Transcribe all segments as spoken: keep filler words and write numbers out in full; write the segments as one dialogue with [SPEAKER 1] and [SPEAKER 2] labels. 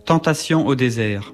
[SPEAKER 1] Tentation au désert.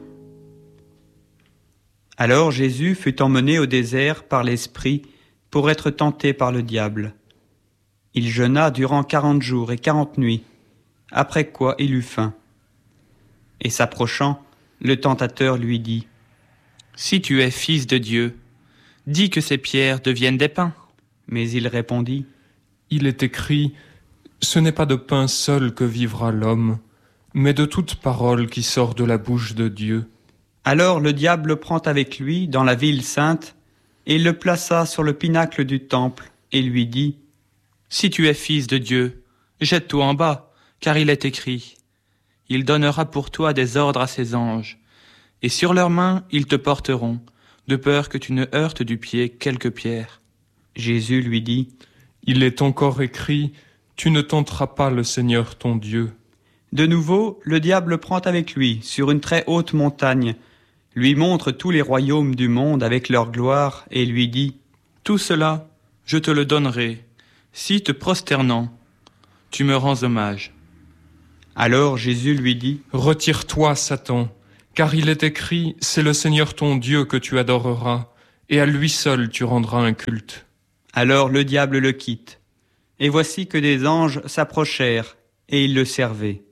[SPEAKER 1] Alors Jésus fut emmené au désert par l'Esprit pour être tenté par le diable. Il jeûna durant quarante jours et quarante nuits, après quoi il eut faim. Et s'approchant, le tentateur lui dit : «
[SPEAKER 2] Si tu es fils de Dieu, dis que ces pierres deviennent des pains. »
[SPEAKER 1] Mais il répondit :
[SPEAKER 3] « Il est écrit, ce n'est pas de pain seul que vivra l'homme, mais de toute parole qui sort de la bouche de Dieu. »
[SPEAKER 1] Alors le diable le prend avec lui dans la ville sainte, et il le plaça sur le pinacle du temple, et lui dit :
[SPEAKER 2] « Si tu es fils de Dieu, jette-toi en bas, car il est écrit, il donnera pour toi des ordres à ses anges, et sur leurs mains ils te porteront, de peur que tu ne heurtes du pied quelque pierre. »
[SPEAKER 1] Jésus lui dit :
[SPEAKER 3] « Il est encore écrit, tu ne tenteras pas le Seigneur ton Dieu. »
[SPEAKER 1] De nouveau, le diable le prend avec lui sur une très haute montagne, lui montre tous les royaumes du monde avec leur gloire, et lui dit :
[SPEAKER 2] « Tout cela, je te le donnerai, si te prosternant, tu me rends hommage. »
[SPEAKER 1] Alors Jésus lui dit :
[SPEAKER 3] « Retire-toi, Satan, car il est écrit, c'est le Seigneur ton Dieu que tu adoreras, et à lui seul tu rendras un culte. »
[SPEAKER 1] Alors le diable le quitte, et voici que des anges s'approchèrent, et ils le servaient.